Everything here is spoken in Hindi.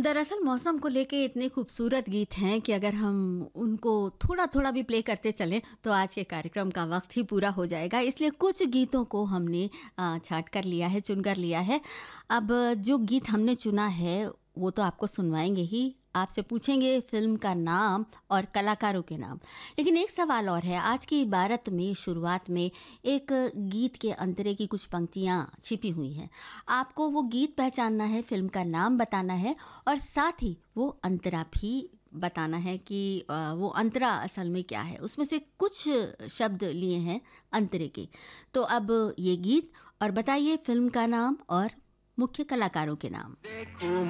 दरअसल मौसम को लेके इतने खूबसूरत गीत हैं कि अगर हम उनको थोड़ा-थोड़ा भी प्ले करते चलें तो आज के कार्यक्रम का वक़्त ही पूरा हो जाएगा। इसलिए कुछ गीतों को हमने छाँट कर लिया है, चुन कर लिया है। अब जो गीत हमने चुना है वो तो आपको सुनवाएँगे ही, आपसे पूछेंगे फ़िल्म का नाम और कलाकारों के नाम। लेकिन एक सवाल और है, आज की इबारत में शुरुआत में एक गीत के अंतरे की कुछ पंक्तियाँ छिपी हुई हैं। आपको वो गीत पहचानना है, फ़िल्म का नाम बताना है और साथ ही वो अंतरा भी बताना है कि वो अंतरा असल में क्या है। उसमें से कुछ शब्द लिए हैं अंतरे के। तो अब ये गीत और बताइए फ़िल्म का नाम और मुख्य कलाकारों के नाम। देखूं